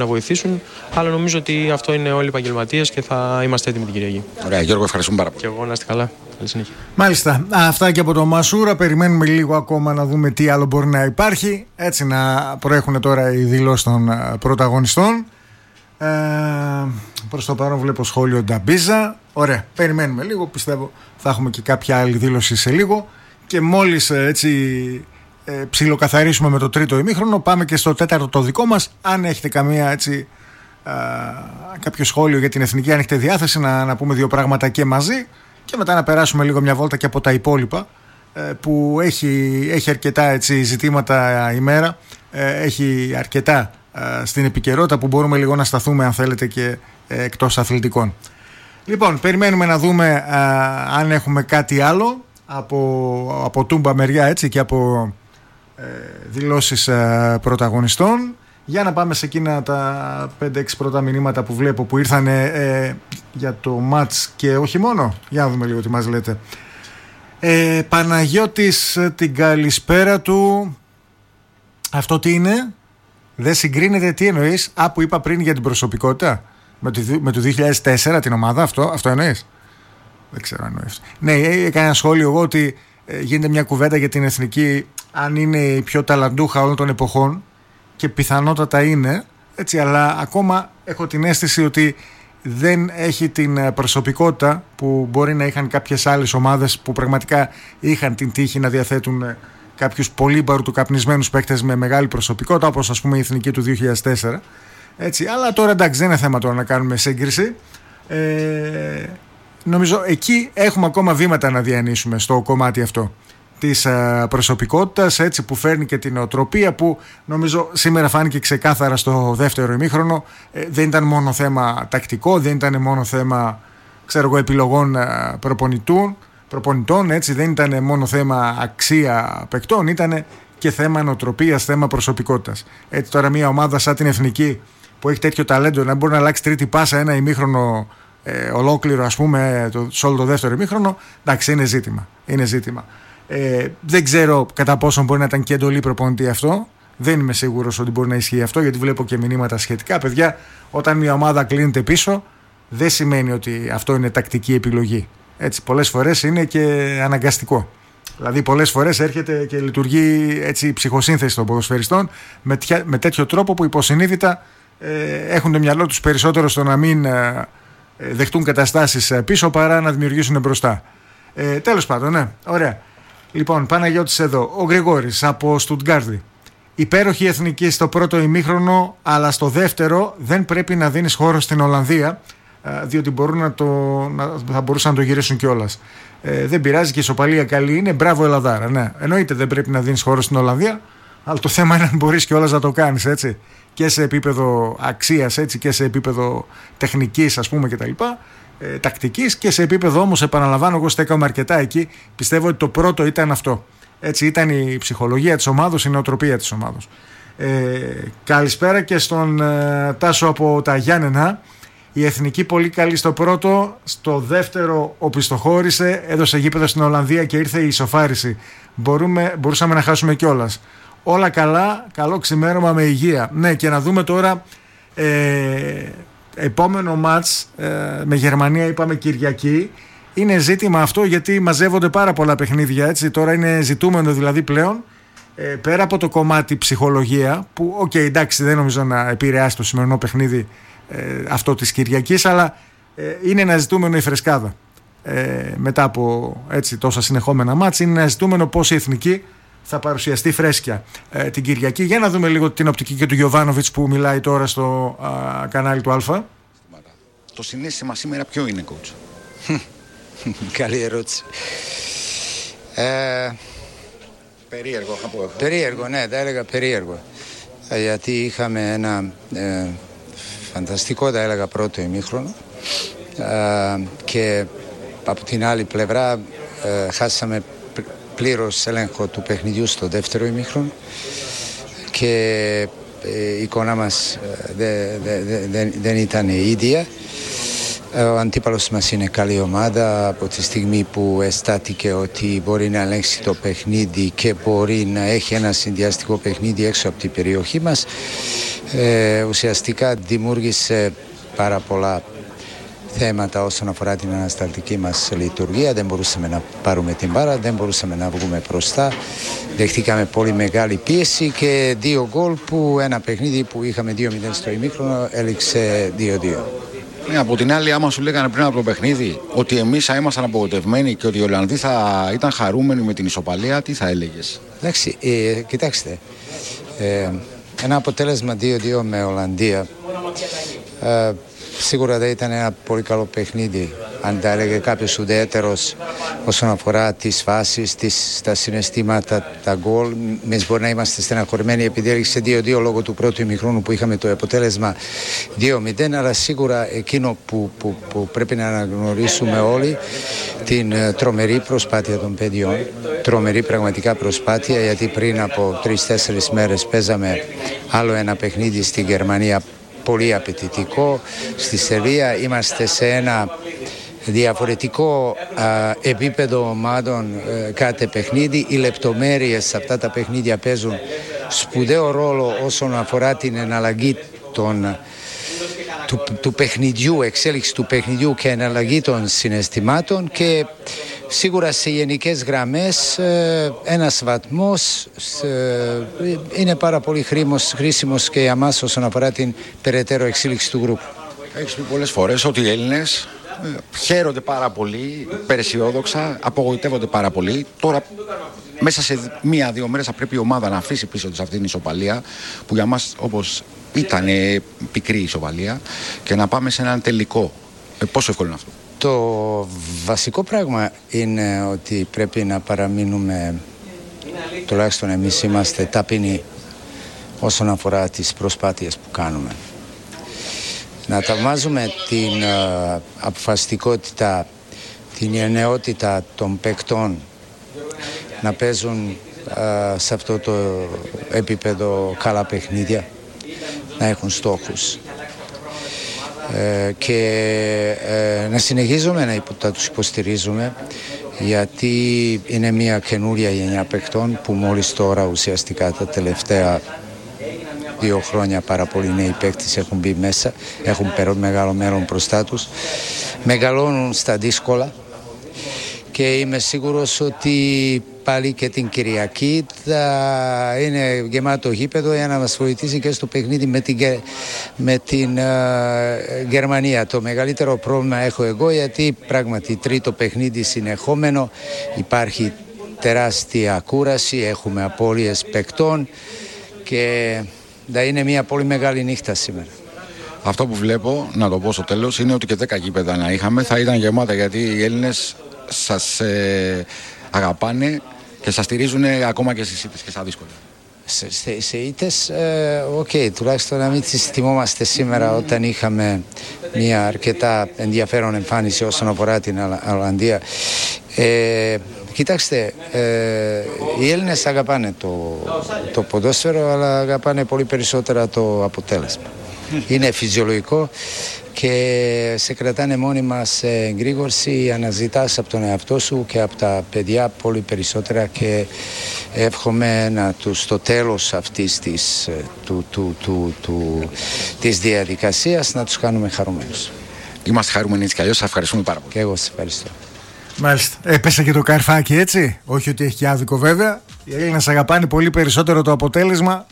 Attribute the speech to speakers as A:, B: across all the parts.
A: να βοηθήσουν. Αλλά νομίζω ότι αυτό είναι όλοι οι επαγγελματίες και θα είμαστε έτοιμοι την Κυριακή.
B: Ωραία, Γιώργο, ευχαριστούμε πάρα πολύ.
A: Και εγώ να είστε καλά. Καλή συνέχεια.
C: Μάλιστα. Αυτά και από το Μασούρα. Περιμένουμε λίγο ακόμα να δούμε τι άλλο μπορεί να υπάρχει. Έτσι να προέχουν τώρα οι δηλώσεις των πρωταγωνιστών. Προς το παρόν βλέπω σχόλιο Νταμπίζα. Ωραία, περιμένουμε λίγο. Πιστεύω θα έχουμε και κάποια άλλη δήλωση σε λίγο. Και μόλις έτσι ψιλοκαθαρίσουμε με το τρίτο ημίχρονο, πάμε και στο τέταρτο το δικό μας. Αν έχετε κάποιο σχόλιο για την εθνική, αν έχετε διάθεση να πούμε δύο πράγματα και μαζί, και μετά να περάσουμε λίγο μια βόλτα και από τα υπόλοιπα που έχει αρκετά έτσι ζητήματα η μέρα, έχει αρκετά στην επικαιρότητα που μπορούμε λίγο να σταθούμε, αν θέλετε, και εκτός αθλητικών. Λοιπόν, περιμένουμε να δούμε αν έχουμε κάτι άλλο από τούμπα μεριά, έτσι, και από δηλώσεις πρωταγωνιστών. Για να πάμε σε εκείνα τα 5-6 πρώτα μηνύματα που βλέπω που ήρθαν για το μάτς και όχι μόνο. Για να δούμε λίγο τι μας λέτε. Παναγιώτης, την καλησπέρα του. Αυτό τι είναι? Δεν συγκρίνεται, τι εννοείς? Που είπα πριν για την προσωπικότητα με το 2004 την ομάδα, αυτό εννοείς? Δεν ξέρω αν εννοεί αυτό. Ναι, έκανα ένα σχόλιο εγώ ότι γίνεται μια κουβέντα για την εθνική, αν είναι η πιο ταλαντούχα όλων των εποχών, και πιθανότατα είναι, έτσι, αλλά ακόμα έχω την αίσθηση ότι δεν έχει την προσωπικότητα που μπορεί να είχαν κάποιες άλλες ομάδες που πραγματικά είχαν την τύχη να διαθέτουν κάποιους πολύ μπαρουτοκαπνισμένους παίκτες με μεγάλη προσωπικότητα, όπως ας πούμε η εθνική του 2004. Έτσι, αλλά τώρα εντάξει, δεν είναι θέμα τώρα να κάνουμε σύγκριση. Νομίζω εκεί έχουμε ακόμα βήματα να διανύσουμε στο κομμάτι αυτό της προσωπικότητας, έτσι, που φέρνει και την νοοτροπία, που νομίζω σήμερα φάνηκε ξεκάθαρα στο δεύτερο ημίχρονο. Δεν ήταν μόνο θέμα τακτικό, δεν ήταν μόνο θέμα, επιλογών προπονητών, έτσι, δεν ήταν μόνο θέμα αξία παικτών, ήταν και θέμα νοοτροπίας, θέμα προσωπικότητας. Έτσι, τώρα μια ομάδα σαν την εθνική που έχει τέτοιο ταλέντο να μπορεί να αλλάξει τρίτη πάσα ένα ημίχρονο ολόκληρο, ας πούμε, σε όλο το δεύτερο ημίχρονο, εντάξει, είναι ζήτημα. Δεν ξέρω κατά πόσο μπορεί να ήταν και εντολή προπονητή αυτό. Δεν είμαι σίγουρος ότι μπορεί να ισχύει αυτό, γιατί βλέπω και μηνύματα σχετικά. Παιδιά, όταν μια ομάδα κλείνεται πίσω, δεν σημαίνει ότι αυτό είναι τακτική επιλογή. Έτσι, πολλές φορές είναι και αναγκαστικό. Δηλαδή, πολλές φορές έρχεται και λειτουργεί έτσι η ψυχοσύνθεση των ποδοσφαιριστών με τέτοιο τρόπο που υποσυνείδητα έχουν το μυαλό τους περισσότερο στο να μην δεχτούν καταστάσεις πίσω παρά να δημιουργήσουν μπροστά. Τέλος πάντων, ναι, ωραία. Λοιπόν, Παναγιώτης εδώ. Ο Γρηγόρης από Στουτγκάρδη. Υπέροχη εθνική στο πρώτο ημίχρονο, αλλά στο δεύτερο δεν πρέπει να δίνεις χώρο στην Ολλανδία, διότι θα μπορούσαν να το γυρίσουν κιόλας. Δεν πειράζει, και η ισοπαλία καλή είναι. Μπράβο, Ελλαδάρα. Ναι, εννοείται δεν πρέπει να δίνεις χώρο στην Ολλανδία, αλλά το θέμα είναι αν μπορείς κιόλας να το κάνεις, έτσι. Και σε επίπεδο αξίας, έτσι, και σε επίπεδο τεχνικής, ας πούμε, κτλ. Τακτικής, και σε επίπεδο, όμως, επαναλαμβάνω, εγώ στέκομαι αρκετά εκεί. Πιστεύω ότι το πρώτο ήταν αυτό. Έτσι, ήταν η ψυχολογία της ομάδος, η νοοτροπία της ομάδος. Καλησπέρα και στον Τάσο από τα Γιάννενα. Η εθνική πολύ καλή στο πρώτο, στο δεύτερο οπισθοχώρησε, έδωσε γήπεδο στην Ολλανδία και ήρθε η ισοφάριση. Μπορούσαμε να χάσουμε κιόλας. Όλα καλά, καλό ξημέρωμα με υγεία. Ναι, και να δούμε τώρα επόμενο μάτς με Γερμανία, είπαμε Κυριακή. Είναι ζήτημα αυτό, γιατί μαζεύονται πάρα πολλά παιχνίδια, έτσι. Τώρα είναι ζητούμενο δηλαδή πλέον, πέρα από το κομμάτι ψυχολογία, που εντάξει, δεν νομίζω να επηρεάσει το σημερινό παιχνίδι αυτό της Κυριακής, αλλά είναι ένα ζητούμενο η φρεσκάδα. Μετά από έτσι τόσα συνεχόμενα μάτς, είναι ένα ζητούμενο πώς η εθνική θα παρουσιαστεί φρέσκια την Κυριακή. Για να δούμε λίγο την οπτική και του Γιοβάνοβιτς που μιλάει τώρα στο κανάλι του Αλφα.
B: Το συναίσθημα σήμερα ποιο είναι, coach?
D: Καλή ερώτηση.
B: Περίεργο, θα πω.
D: Περίεργο, ναι, θα έλεγα περίεργο. Γιατί είχαμε ένα φανταστικό, θα έλεγα, πρώτο ημίχρονο, και από την άλλη πλευρά χάσαμε πλήρως έλεγχο του παιχνιδιού στο δεύτερο ημίχρονο, και η εικόνα μας δεν ήταν η ίδια. Ο αντίπαλος μας είναι καλή ομάδα από τη στιγμή που αισθάνθηκε ότι μπορεί να ελέγξει το παιχνίδι και μπορεί να έχει ένα συνδυαστικό παιχνίδι έξω από την περιοχή μας. Ουσιαστικά δημιούργησε πάρα πολλά θέματα όσον αφορά την ανασταλτική μας λειτουργία. Δεν μπορούσαμε να πάρουμε την μπάλα, δεν μπορούσαμε να βγούμε μπροστά. Δεχτήκαμε πολύ μεγάλη πίεση και 2 γκολ που ένα παιχνίδι που είχαμε 2-0 στο ημίχρονο έληξε 2-2.
B: Από την άλλη, άμα σου λέγανε πριν από το παιχνίδι ότι εμείς θα ήμασταν απογοητευμένοι και ότι οι Ολλανδοί θα ήταν χαρούμενοι με την ισοπαλία, τι θα έλεγες?
D: Εντάξει, κοιτάξτε, ένα αποτέλεσμα 2-2 με Ολλανδία σίγουρα δεν ήταν ένα πολύ καλό παιχνίδι. Αν τα έλεγε κάποιος ουδέτερος όσον αφορά τις φάσεις, τα συναισθήματα, τα γκολ, εμείς μπορεί να είμαστε στεναχωρημένοι επειδή έληξε 2-2 λόγω του πρώτου ημιχρόνου που είχαμε το αποτέλεσμα 2-0, αλλά σίγουρα εκείνο που πρέπει να αναγνωρίσουμε όλοι, την τρομερή προσπάθεια των παιδιών, τρομερή πραγματικά προσπάθεια, γιατί πριν από 3-4 μέρες παίζαμε άλλο ένα παιχνίδι στη Γερμανία πολύ απαιτητικό. Στη Σερβία είμαστε σε ένα διαφορετικό επίπεδο ομάδων κάθε παιχνίδι. Οι λεπτομέρειες σε αυτά τα παιχνίδια παίζουν σπουδαίο ρόλο όσον αφορά την εναλλαγή του παιχνιδιού, εξέλιξη του παιχνιδιού και εναλλαγή των συναισθημάτων, και σίγουρα σε γενικές γραμμές ένας βαθμός είναι πάρα πολύ χρήσιμος και για μας όσον αφορά την περαιτέρω εξέλιξη του γκρουπ.
B: Έχεις πει πολλές φορές ότι οι Έλληνες χαίρονται πάρα πολύ, υπεραισιόδοξα, απογοητεύονται πάρα πολύ. Τώρα μέσα σε 1-2 μέρες θα πρέπει η ομάδα να αφήσει πίσω της αυτήν την ισοπαλία που για μας όπως ήταν πικρή ισοπαλία και να πάμε σε έναν τελικό. Πόσο εύκολο είναι αυτό?
D: Το βασικό πράγμα είναι ότι πρέπει να παραμείνουμε, τουλάχιστον εμείς είμαστε ταπεινοί όσον αφορά τις προσπάθειες που κάνουμε. Να θαυμάζουμε την αποφασιστικότητα, την γενναιότητα των παικτών να παίζουν σε αυτό το επίπεδο καλά παιχνίδια, να έχουν στόχους και να συνεχίζουμε να τους υποστηρίζουμε, γιατί είναι μια καινούρια γενιά παικτών που μόλις τώρα ουσιαστικά τα τελευταία 2 χρόνια πάρα πολλοί νέοι παίκτες έχουν μπει μέσα, έχουν μεγάλο μέλλον μπροστά τους, μεγαλώνουν στα δύσκολα και είμαι σίγουρος ότι πάλι και την Κυριακή θα είναι γεμάτο γήπεδο για να μας βοηθήσει και στο παιχνίδι με την Γερμανία. Το μεγαλύτερο πρόβλημα έχω εγώ, γιατί πράγματι τρίτο παιχνίδι συνεχόμενο, υπάρχει τεράστια κούραση, έχουμε απώλειες παικτών και θα είναι μια πολύ μεγάλη νύχτα σήμερα.
B: Αυτό που βλέπω, να το πω στο τέλος, είναι ότι και 10 γήπεδα να είχαμε θα ήταν γεμάτα, γιατί οι Έλληνες σας αγαπάνε και σας στηρίζουν ακόμα και στις ήττες και στα δύσκολα.
D: Σε ήττες, τουλάχιστον να μην τις θυμόμαστε σήμερα όταν είχαμε μια αρκετά ενδιαφέρον εμφάνιση όσον αφορά την Ολλανδία. Κοιτάξτε, οι Έλληνες αγαπάνε το ποδόσφαιρο, αλλά αγαπάνε πολύ περισσότερα το αποτέλεσμα. Είναι φυσιολογικό και σε κρατάνε μόνιμα σε εγρήγορση, αναζητάς από τον εαυτό σου και από τα παιδιά πολύ περισσότερα, και εύχομαι να τους στο τέλος αυτής της διαδικασίας να τους κάνουμε χαρούμενους.
B: Είμαστε χαρούμενοι έτσι κι αλλιώς, σας ευχαριστούμε πάρα πολύ.
D: Και εγώ σας ευχαριστώ.
C: Μάλιστα. Έπεσε και το καρφάκι έτσι. Όχι ότι έχει και άδικο βέβαια. Οι Έλληνες αγαπάνε πολύ περισσότερο το αποτέλεσμα.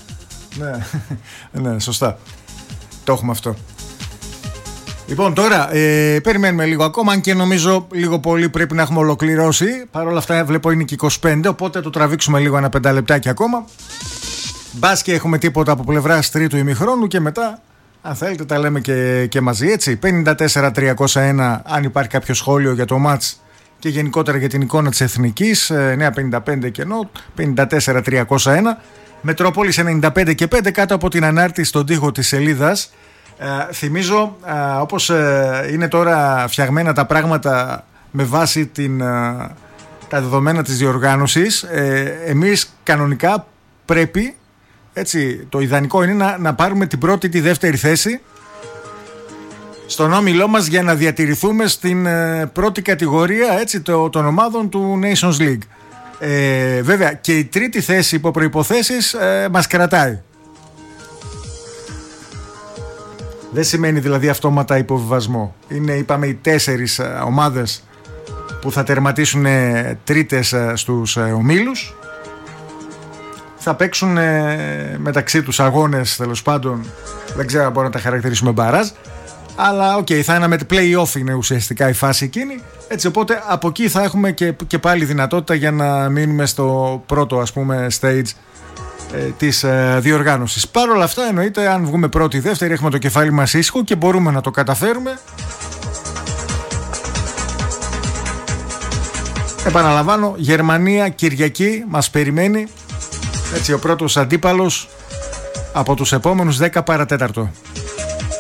C: Ναι, σωστά. Το έχουμε αυτό. Λοιπόν, τώρα περιμένουμε λίγο ακόμα, αν και νομίζω λίγο πολύ πρέπει να έχουμε ολοκληρώσει. Παρ' όλα αυτά βλέπω είναι και 25, οπότε το τραβήξουμε λίγο ένα 5 λεπτάκι ακόμα. Μπας και έχουμε τίποτα από πλευράς τρίτου ημιχρόνου και μετά, αν θέλετε, τα λέμε και μαζί, έτσι. 54-301, αν υπάρχει κάποιο σχόλιο για το μάτς και γενικότερα για την εικόνα της Εθνικής. 955 κενό, 54-301. Μετρόπολης 95 και 5 κάτω από την ανάρτηση στον τοίχο της σελίδας. Θυμίζω, όπως είναι τώρα φτιαγμένα τα πράγματα με βάση τα δεδομένα της διοργάνωσης, εμείς κανονικά πρέπει, έτσι, το ιδανικό είναι να πάρουμε την πρώτη, τη δεύτερη θέση στον όμιλό μας για να διατηρηθούμε στην πρώτη κατηγορία, έτσι, των ομάδων του Nations League. Βέβαια και η τρίτη θέση υπό προϋποθέσεις μας κρατάει. Δεν σημαίνει δηλαδή αυτόματα υποβιβασμό. Είναι, είπαμε, οι 4 ομάδες που θα τερματίσουν τρίτες στους ομίλους. Θα παίξουν μεταξύ τους αγώνες, τέλος πάντων, δεν ξέρω αν μπορούμε να τα χαρακτηρίσουμε μπαράζ, αλλά θα είναι με play-off, είναι ουσιαστικά η φάση εκείνη. Έτσι, οπότε από εκεί θα έχουμε και πάλι δυνατότητα για να μείνουμε στο πρώτο, ας πούμε, stage της διοργάνωσης. Παρ' όλα αυτά, εννοείται, αν βγούμε πρώτη ή δεύτερη, έχουμε το κεφάλι μας ήσυχο και μπορούμε να το καταφέρουμε. Επαναλαμβάνω, Γερμανία Κυριακή μας περιμένει, έτσι, ο πρώτος αντίπαλος από τους επόμενους 10 παρατέταρτο.